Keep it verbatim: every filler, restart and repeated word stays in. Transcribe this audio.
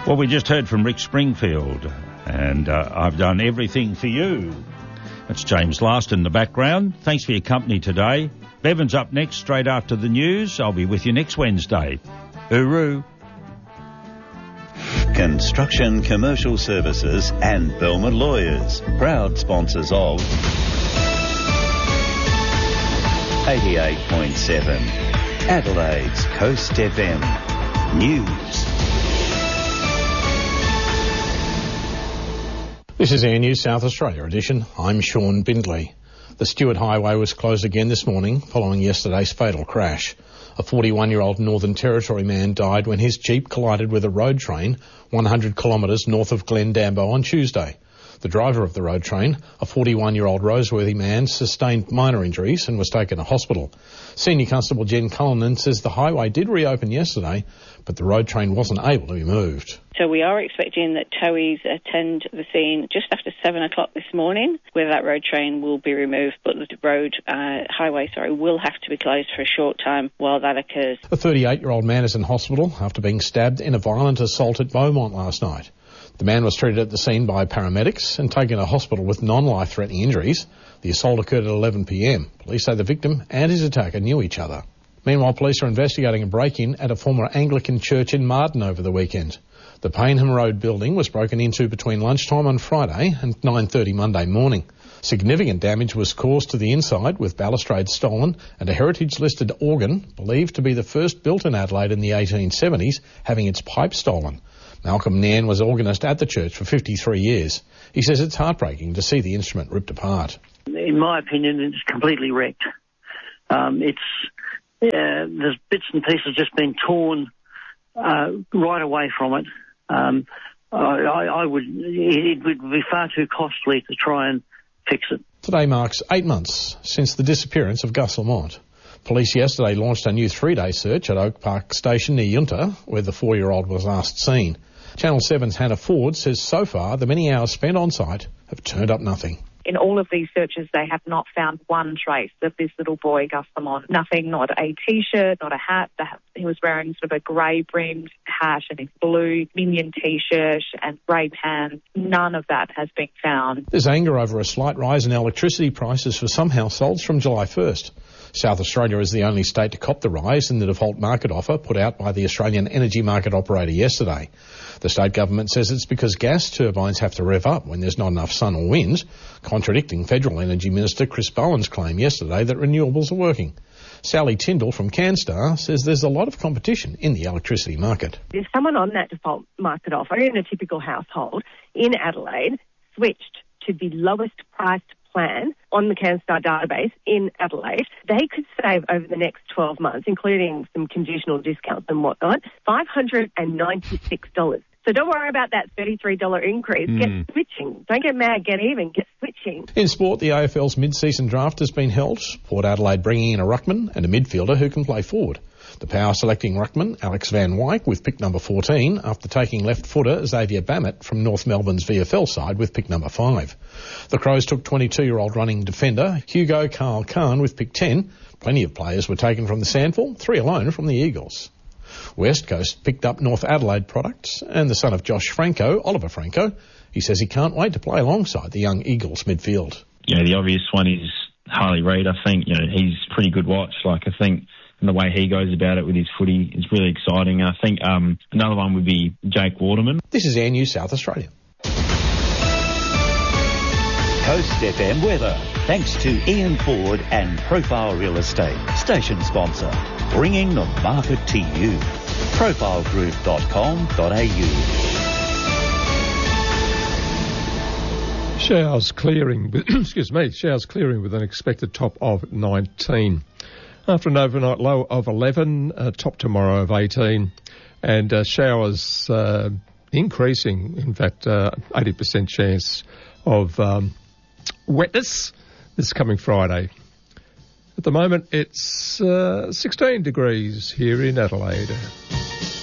Well, we just heard from Rick Springfield, and uh, I've done everything for you. It's James Last in the background. Thanks for your company today. Bevan's up next, straight after the news. I'll be with you next Wednesday. Uru. Construction Commercial Services and Belmont Lawyers, proud sponsors of eighty-eight point seven, Adelaide's Coast F M News. This is Air News South Australia edition. I'm Sean Bindley. The Stewart Highway was closed again this morning following yesterday's fatal crash. A forty-one-year-old Northern Territory man died when his Jeep collided with a road train one hundred kilometres north of Glendambo on Tuesday. The driver of the road train, a forty-one-year-old Roseworthy man, sustained minor injuries and was taken to hospital. Senior Constable Jen Cullinan says the highway did reopen yesterday, but the road train wasn't able to be moved. So we are expecting that towies attend the scene just after seven o'clock this morning, where that road train will be removed, but the road, uh, highway, sorry, will have to be closed for a short time while that occurs. A thirty-eight-year-old man is in hospital after being stabbed in a violent assault at Beaumont last night. The man was treated at the scene by paramedics and taken to hospital with non-life-threatening injuries. The assault occurred at eleven p m. Police say the victim and his attacker knew each other. Meanwhile, police are investigating a break-in at a former Anglican church in Martin over the weekend. The Payneham Road building was broken into between lunchtime on Friday and nine thirty Monday morning. Significant damage was caused to the inside, with balustrades stolen and a heritage-listed organ, believed to be the first built in Adelaide in the eighteen seventies, having its pipe stolen. Malcolm Nairn was organist at the church for fifty-three years. He says it's heartbreaking to see the instrument ripped apart. In my opinion, it's completely wrecked. Um, it's uh, there's bits and pieces just been torn uh, right away from it. Um, I, I would it would be far too costly to try and fix it. Today marks eight months since the disappearance of Gus Lamont. Police yesterday launched a new three-day search at Oak Park Station near Yunta, where the four-year-old was last seen. Channel seven's Hannah Ford says so far the many hours spent on site have turned up nothing. In all of these searches, they have not found one trace of this little boy, Gus Lamont. Nothing, not a T-shirt, not a hat. He was wearing sort of a grey-brimmed hat and a blue minion T-shirt and grey pants. None of that has been found. There's anger over a slight rise in electricity prices for some households from July first. South Australia is the only state to cop the rise in the default market offer put out by the Australian Energy Market Operator yesterday. The state government says it's because gas turbines have to rev up when there's not enough sun or wind, contradicting Federal Energy Minister Chris Bowen's claim yesterday that renewables are working. Sally Tyndall from CanStar says there's a lot of competition in the electricity market. If someone on that default market offer in a typical household in Adelaide switched to the lowest priced plan on the CanStar database in Adelaide, they could save over the next twelve months, including some conditional discounts and whatnot, five hundred ninety-six dollars. So don't worry about that thirty-three dollars increase. Mm. Get switching. Don't get mad, get even, get switching. In sport, the A F L's mid-season draft has been held. Port Adelaide bringing in a ruckman and a midfielder who can play forward. The Power selecting ruckman, Alex Van Wyk, with pick number fourteen, after taking left footer Xavier Bammett from North Melbourne's V F L side with pick number five. The Crows took twenty-two-year-old running defender Hugo Carl Khan with pick ten. Plenty of players were taken from the Sandful, three alone from the Eagles. West Coast picked up North Adelaide products and the son of Josh Franco, Oliver Franco. He says he can't wait to play alongside the young Eagles midfield. You know, the obvious one is Harley Reid. I think, you know, he's pretty good watch. Like, I think and the way he goes about it with his footy is really exciting. I think um, another one would be Jake Waterman. This is Air News South Australia. Coast F M weather, thanks to Ian Ford and Profile Real Estate, station sponsor, bringing the market to you. profile group dot com dot a u. Showers clearing, excuse me, showers clearing with an expected top of nineteen. After an overnight low of eleven, uh, top tomorrow of eighteen, and uh, showers uh, increasing, in fact, uh, eighty percent chance of um, wetness this coming Friday. At the moment, it's uh, sixteen degrees here in Adelaide.